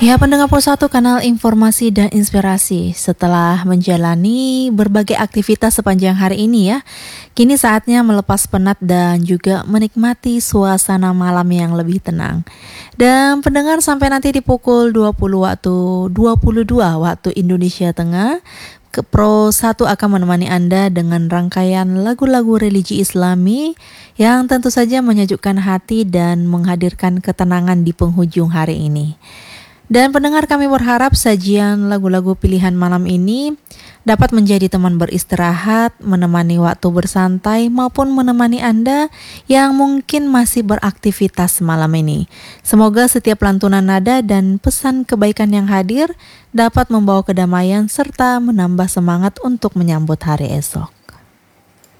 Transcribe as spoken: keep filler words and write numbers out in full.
Ya, pendengar Pos satu kanal informasi dan inspirasi. Setelah menjalani berbagai aktivitas sepanjang hari ini ya, kini saatnya melepas penat dan juga menikmati suasana malam yang lebih tenang. Dan pendengar sampai nanti di pukul dua puluh waktu dua puluh dua waktu Indonesia Tengah, ke Pro satu akan menemani Anda dengan rangkaian lagu-lagu religi Islami yang tentu saja menyejukkan hati dan menghadirkan ketenangan di penghujung hari ini. Dan pendengar, kami berharap sajian lagu-lagu pilihan malam ini dapat menjadi teman beristirahat, menemani waktu bersantai maupun menemani Anda yang mungkin masih beraktivitas malam ini. Semoga setiap lantunan nada dan pesan kebaikan yang hadir dapat membawa kedamaian serta menambah semangat untuk menyambut hari esok.